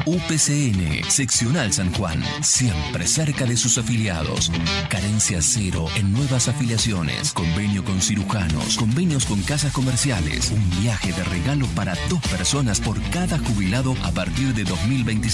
UPCN, Seccional San Juan, siempre cerca de sus afiliados. Carencia cero en nuevas afiliaciones, convenio con cirujanos, convenios con casas comerciales, un viaje de regalo para 2 personas por cada jubilado a partir de 2025.